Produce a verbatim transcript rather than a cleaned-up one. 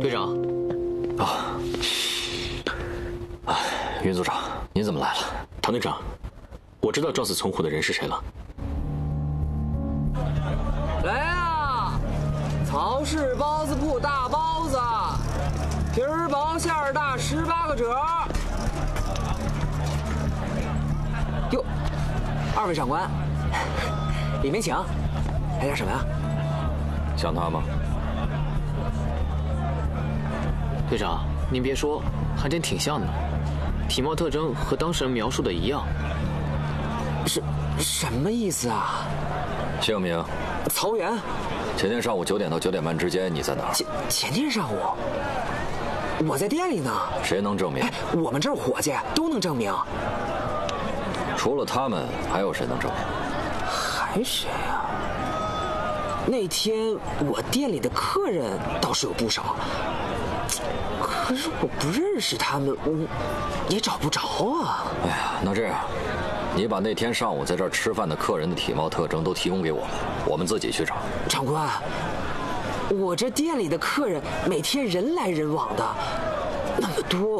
队长。 啊，哎，云组长，你怎么来了？ 唐队长，我知道撞死从虎的人是谁了。 来啊！曹氏包子铺大包子，皮儿薄馅儿大，十八个褶。哟，二位长官，里面请。来点什么呀？ 像他吗？ 队长，您别说，还真挺像的，体貌特征和当事人描述的一样。是什么意思啊？ 姓名？ 曹元。 前天上午九点到九点半之间，你在哪儿？ 前前天上午，我在店里呢。 谁能证明？ 哎，我们这儿伙计都能证明。 除了他们，还有谁能证明？ 还谁啊？那天我店里的客人倒是有不少，可是我不认识他们，我也找不着啊。 哎呀，那这样，你把那天上午在这儿吃饭的客人的体貌特征都提供给我们，我们自己去找。 长官，我这店里的客人每天人来人往的，那么多，